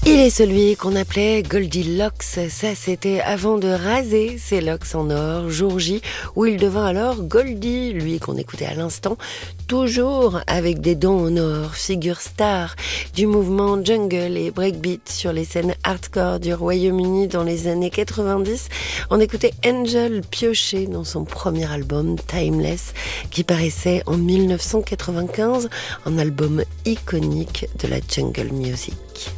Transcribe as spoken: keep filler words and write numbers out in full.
Il est celui qu'on appelait Goldilocks, ça c'était avant de raser ses locks en or, jour J, où il devint alors Goldie, lui qu'on écoutait à l'instant, toujours avec des dents en or, figure star du mouvement jungle et breakbeat sur les scènes hardcore du Royaume-Uni dans les années quatre-vingt-dix. On écoutait Angel piocher dans son premier album Timeless, qui paraissait en mille neuf cent quatre-vingt-quinze, un album iconique de la jungle music.